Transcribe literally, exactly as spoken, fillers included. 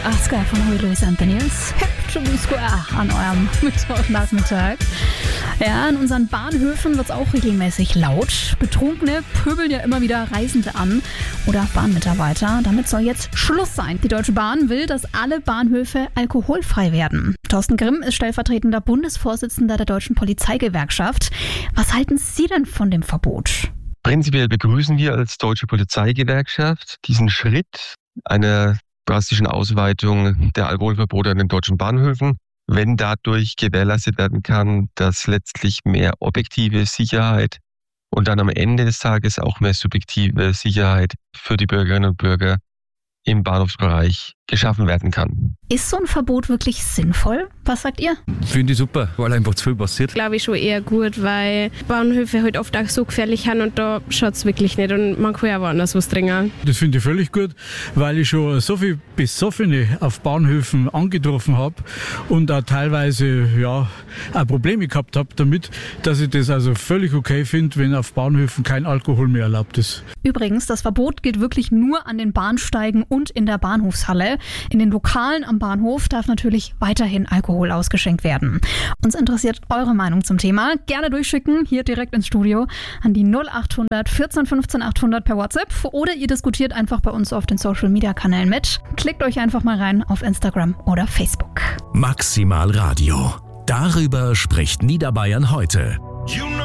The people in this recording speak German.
achtziger von Luis Anthonius. Hip to the Square an eurem Mittwochnachmittag. Ja, in unseren Bahnhöfen wird es auch regelmäßig laut. Betrunkene pöbeln ja immer wieder Reisende an oder Bahnmitarbeiter. Damit soll jetzt Schluss sein. Die Deutsche Bahn will, dass alle Bahnhöfe alkoholfrei werden. Thorsten Grimm ist stellvertretender Bundesvorsitzender der Deutschen Polizeigewerkschaft. Was halten Sie denn von dem Verbot? Prinzipiell begrüßen wir als Deutsche Polizeigewerkschaft diesen Schritt einer drastischen Ausweitung der Alkoholverbote an den deutschen Bahnhöfen, wenn dadurch gewährleistet werden kann, dass letztlich mehr objektive Sicherheit und dann am Ende des Tages auch mehr subjektive Sicherheit für die Bürgerinnen und Bürger im Bahnhofsbereich geschaffen werden kann. Ist so ein Verbot wirklich sinnvoll? Was sagt ihr? Finde ich super, weil einfach zu viel passiert. Glaube ich schon eher gut, weil Bahnhöfe halt oft auch so gefährlich sind und da schaut es wirklich nicht und man kann ja woanders was trinken. Das finde ich völlig gut, weil ich schon so viele Besoffene auf Bahnhöfen angetroffen habe und auch teilweise ja, auch Probleme gehabt habe damit, dass ich das also völlig okay finde, wenn auf Bahnhöfen kein Alkohol mehr erlaubt ist. Übrigens, das Verbot gilt wirklich nur an den Bahnsteigen und in der Bahnhofshalle. In den Lokalen am Bahnhof darf natürlich weiterhin Alkohol ausgeschenkt werden. Uns interessiert eure Meinung zum Thema. Gerne durchschicken, hier direkt ins Studio an die null achthundert vierzehn fünfzehn achthundert per WhatsApp oder ihr diskutiert einfach bei uns auf den Social Media Kanälen mit. Klickt euch einfach mal rein auf Instagram oder Facebook. Maximal Radio. Darüber spricht Niederbayern heute.